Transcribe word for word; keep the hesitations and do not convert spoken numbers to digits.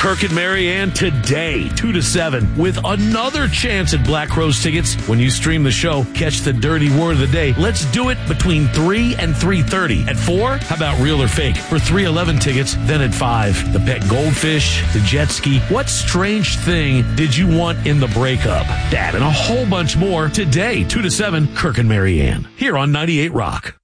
Kirk and Marianne today, two to seven, with another chance at Black Rose tickets. When you stream the show, catch the dirty word of the day. Let's do it between three and three thirty. At four, how about real or fake? For three eleven tickets, then at five, the pet goldfish, the jet ski. What strange thing did you want in the breakup? That and a whole bunch more today, two to seven, Kirk and Marianne, here on ninety-eight Rock.